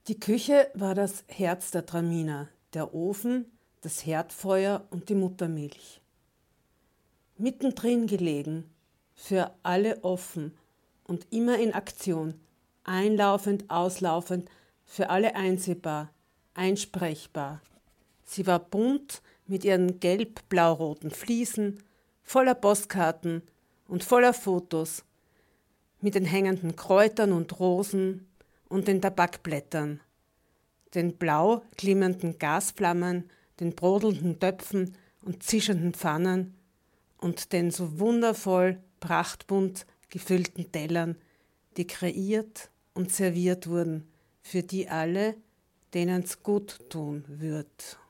Die Küche war das Herz der Traminer, der Ofen, das Herdfeuer und die Muttermilch. Mittendrin gelegen, für alle offen und immer in Aktion, einlaufend, auslaufend, für alle einsehbar, einsprechbar. Sie war bunt mit ihren gelb-blau-roten Fliesen, voller Postkarten und voller Fotos, mit den hängenden Kräutern und Rosen und den Tabakblättern, den blau glimmenden Gasflammen, den brodelnden Töpfen und zischenden Pfannen und den so wundervoll prachtbunt gefüllten Tellern, die kreiert und serviert wurden, für die alle, denen's gut tun würd.